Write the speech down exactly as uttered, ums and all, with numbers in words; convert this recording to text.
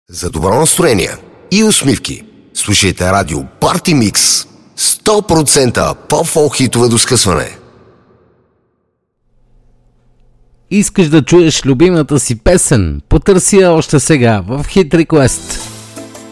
За добро настроение и усмивки слушайте радио Party Mix. сто процента поп-фолк хитове до скъсване. Искаш да чуеш любимата си песен? Потърси я още сега в Hit Request.